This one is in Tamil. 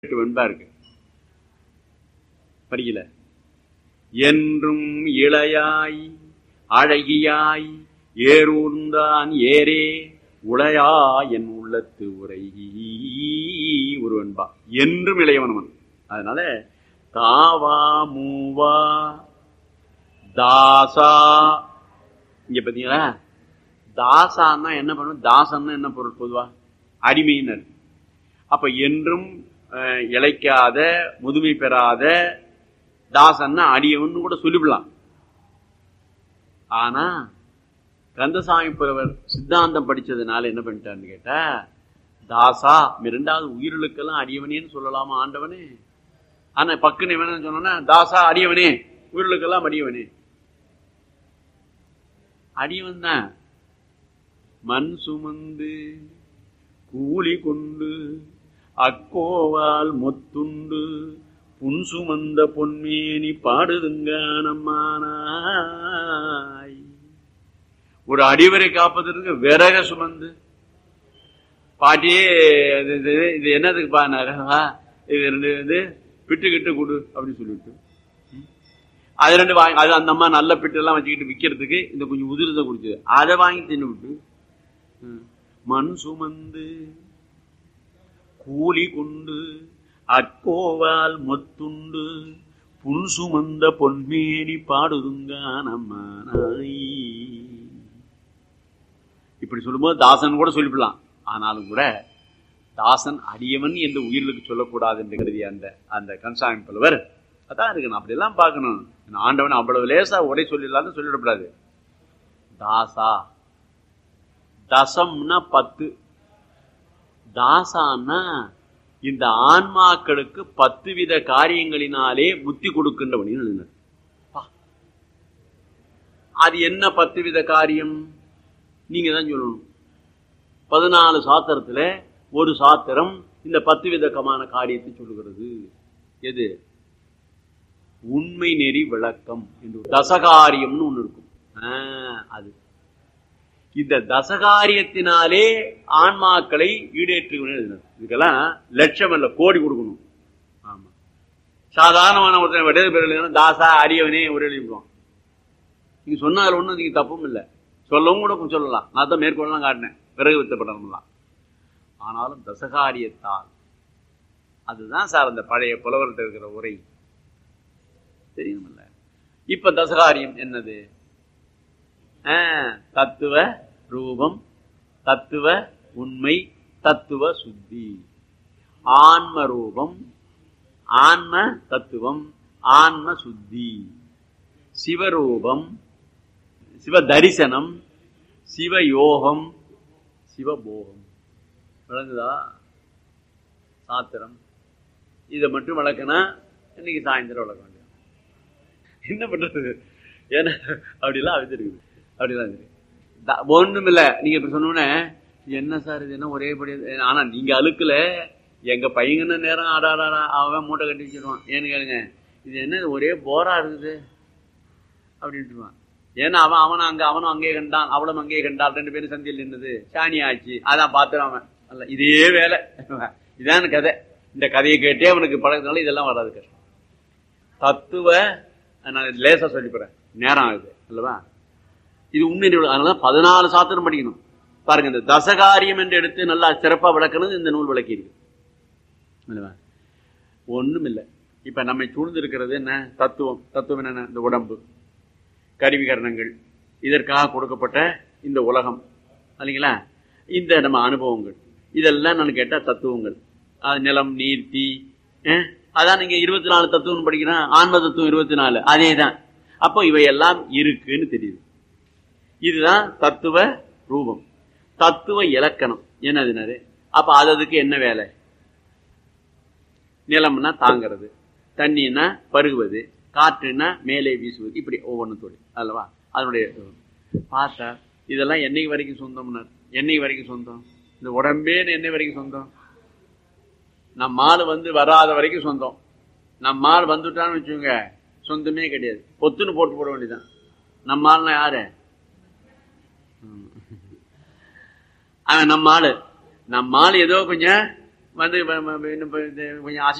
வெண்பா இருக்கு, படிக்கல. என்றும் இளையாய் அழகியாய் ஏறூர்ந்தான் ஏரே உளையா என் உள்ளத்து உரை ஒரு வெண்பா. என்றும் இளையவனவன். அதனால தாவா மூவா தாசா. இங்க பாத்தீங்களா, தாசான்னா என்ன பண்ணும், தாசன்னா என்ன பொருள் பொதுவா? அடிமையினர். அப்ப என்றும் இழைக்காத முதுமை பெறாத தாசன்னா அடியவன் கூட சொல்லிவிடலாம். ஆனா கந்தசாமி புலவர் சித்தாந்தம் படிச்சதுனால என்ன பண்ணிட்டான்னு கேட்டா, தாசா இரண்டாவது உயிர்களுக்கெல்லாம் அடியவனேன்னு சொல்லலாமா ஆண்டவனே? ஆனா பக்குன்னு வேணும்னு சொன்னா தாசா அடியவனே, உயிர்களுக்கெல்லாம் அடியவனே. அடியவன் தான் மண் சுமந்து கூலி கொண்டு அக்கோவால் மொத்துண்டு புன் சுமந்த பொன்மேனி பாடுதுங்க நம்மானாய். ஒரு அடிவரை காப்பதற்கு விறக சுமந்து பாட்டியே இது என்னதுக்கு பாருவா, இது ரெண்டு பிட்டுக்கிட்டு கொடு அப்படின்னு சொல்லிட்டு அது ரெண்டு வாங்கி, அது அந்த அம்மா நல்ல பிட்டு எல்லாம் வச்சுக்கிட்டு விற்கிறதுக்கு இந்த கொஞ்சம் உதிரத்தை குடிச்சது, அதை வாங்கி தின்னு விட்டு மண் சுமந்து கூலி கொண்டு அக்கோவால் மொத்துண்டு புன் சுமந்த பொன்மேனி பாடுதுங்க நம்மானாய். இப்படி சொல்லும்போது தாசன் கூட சொல்லிவிடலாம். ஆனாலும் கூட தாசன் அடியவன் என்று உயிர்களுக்கு சொல்லக்கூடாது என்று கருதிய அந்த கந்தசாமி புலவர் அதான் இருக்கணும். அப்படி எல்லாம் பார்க்கணும். ஆண்டவன் அவ்வளவு லேசா உரை சொல்லிடலான்னு சொல்லிடக்கூடாது. தாசா, தசம்னா 10, தாசான்னா இந்த ஆன்மாக்களுக்கு 10 வித காரியங்களினாலே புத்தி கொடுக்கின்றவன். அது என்ன 10 வித காரியம்? நீங்க தான் சொல்லணும். 14 சாத்திரத்துல ஒரு சாத்திரம் இந்த 10 விதமான காரியத்தை சொல்லுகிறது. எது? உண்மை நெறி விளக்கம் என்று தசகாரியம்னு ஒண்ணு இருக்கும். அது இந்த தசகாரியத்தினாலே ஆன்மாக்களை ஈடேற்றுகிறது. இதுக்கெல்லாம் லட்சம் அல்ல, கோடி கொடுக்கணும். ஆமா, சாதாரணமான ஒருத்தர் விடது பேர் தாசா அடியவனே ஒரு எழுதிடுவோம். நீங்க சொன்னாலும் ஒண்ணும் நீங்க தப்பும் இல்லை, சொல்லவும் கூட சொல்லலாம். நான் தான் மேற்கொள்ளலாம் காட்டினேன், பிறகு வித்தப்படலாம். ஆனாலும் தசகாரியத்தால் அதுதான் சார் அந்த பழைய புலவர்கிட்ட இருக்கிற உரை தெரியுமில்ல. இப்ப தசகாரியம் என்னது? தத்துவ ரூபம், தத்துவ உண்மை, தத்துவ சுத்தி. ஆன்ம ரூபம், ஆன்ம தத்துவம், ஆன்ம சுத்தி. சிவரூபம், சிவ தரிசனம், சிவயோகம், சிவபோகம். விளங்குதா? சாத்திரம் இதை மட்டும் விளக்குனா இன்னைக்கு சாயந்தரம் விளக்க வேண்டிய என்ன பண்றது? ஏன்னா அப்படிலாம் அமைச்சிருக்கு. அப்படிலாம் ஒண்ணும் இல்ல. நீங்க இப்ப சொன்ன என்ன சார் இது என்ன ஒரேபடி? ஆனா நீங்க அழுக்கல, எங்க பையங்கன்னு நேரம் ஆடாடா அவன் மூட்டை கட்டி வச்சிருவான். ஏன்னு கேளுங்க, இது என்ன ஒரே போரா இருக்குது அப்படின்ட்டுருவான். ஏன்னா அவனும் அங்கேயே கண்டான், அவளும் அங்கேயே கண்டாள், 2 பேரும் சந்தியில் நின்றது, சாணி ஆச்சு, அதான் பார்த்துறான் அவன். அல்ல இதே வேலை, இதான் கதை. இந்த கதையை கேட்டே அவனுக்கு பழகிறதுனால இதெல்லாம் வராது, கஷ்டம். தத்துவ நான் லேசா சொல்லிப்பறேன், நேரம் ஆகுது அல்லவா? இது உண்மை. அதனால 14 சாத்திரம் படிக்கணும். பாருங்க, இந்த தசகாரியம் என்று எடுத்து நல்லா சிறப்பா விளக்கணும். இந்த நூல் விளக்கி இருக்கு. ஒண்ணும் இல்லை. இப்ப நம்மை சூழ்ந்து இருக்கிறது என்ன? தத்துவம். தத்துவம் என்ன? இந்த உடம்பு, கருவிகரணங்கள், இதற்காக கொடுக்கப்பட்ட இந்த உலகம் இல்லைங்களா? இந்த நம்ம அனுபவங்கள், இதெல்லாம் நான் கேட்டா தத்துவங்கள். நிலம், நீர், தீ. அதான் நீங்க 24 தத்துவம் படிக்கிறேன். ஆன்ம தத்துவம் 24, அதேதான். அப்போ இவையெல்லாம் இருக்குன்னு தெரியுது. இதுதான் தத்துவ ரூபம். தத்துவ இலக்கணம் என்னது? அப்ப அதுக்கு என்ன வேலை? நிலம்னா தாங்கிறது, தண்ணின்னா பருகுவது, காற்றுன்னா மேலே வீசுவது, இப்படி ஒவ்வொன்றும் தொழில் அல்லவா? அதனுடைய பார்த்தா இதெல்லாம் என்னைக்கு வரைக்கும் சொந்தம்னா, என்னைக்கு வரைக்கும் சொந்தம்? இந்த உடம்பே என்னை வரைக்கும் சொந்தம். நம்மால் வராத வரைக்கும் சொந்தம். நம்மால் வந்துட்டான்னு வச்சுங்க, சொந்தமே கிடையாது. பொத்துன்னு போட்டு போட வேண்டியதான். நம்மால்னா யாரு? நம்மால் ஏதோ கொஞ்சம் வந்து கொஞ்சம்